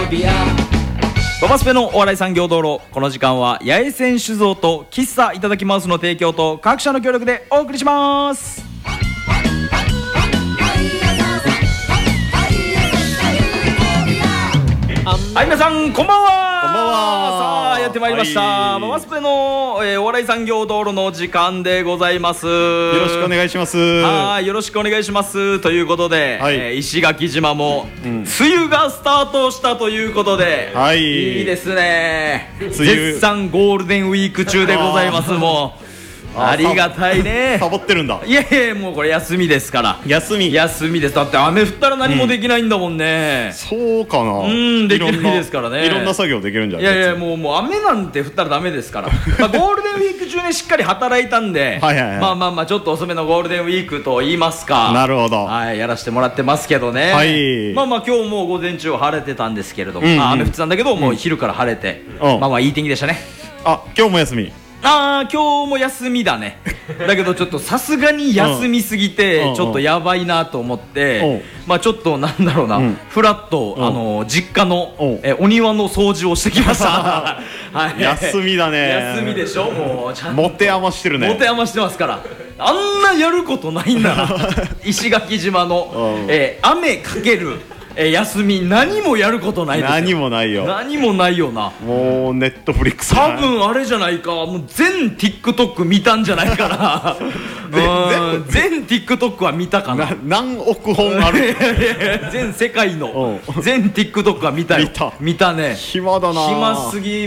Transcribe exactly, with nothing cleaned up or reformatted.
ババスペのお笑い産業道路、この時間は八重洲酒造と喫茶いただきますの提供と各社の協力でお送りします。はい、皆さんこんばんは。 こんばんは。 さあやってまいりました、はい、ババスペの、えー、お笑い産業道路の時間でございます。よろしくお願いします。 はい、よろしくお願いしますということで、はい、えー、石垣島も、うん、梅雨がスタートしたということで、はい、いいですね。絶賛ゴールデンウィーク中でございます。もうありがたいね。 サボってるんだ。 いやいや、もうこれ休みですから。 休み休みです。だって雨降ったら何もできないんだもんね、 うん、そうかな。 うん、できないですからね。 いろんな作業できるんじゃない。 いやいや、もうもう雨なんて降ったらダメですからまあゴールデンウィーク中にしっかり働いたんではいはい、はい、まあまあまあちょっと遅めのゴールデンウィークと言いますか。 なるほど。 はい、やらせてもらってますけどね。はい、まあまあ今日も午前中は晴れてたんですけれども、うんうん、雨降ってたんだけど、もう昼から晴れて、うん、まあまあいい天気でしたね。 あ、今日も休み。 あー、今日も休みだね。だけどちょっとさすがに休みすぎてちょっとやばいなと思って、まあちょっとなんだろうな、フラッとあの実家のえお庭の掃除をしてきましたはい、 休みだね。 休みでしょ。もうちゃんと持て余してるね。 持て余してますから。あんなやることないんだな石垣島のえ雨かけるえ休み、何もやることないですよ。 何もないよ。 何もないよな。 もうネットフリックス多分あれじゃないか、もう全 TikTok 見たんじゃないかな全 TikTok は見たかな。 何億本ある全世界の全 TikTok は見たよ。見た見たね。 暇だな。 暇すぎ